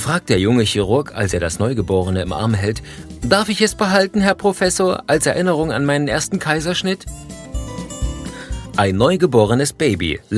fragt der junge Chirurg, als er das Neugeborene im Arm hält: »Darf ich es behalten, Herr Professor, als Erinnerung an meinen ersten Kaiserschnitt?« Ein neugeborenes Baby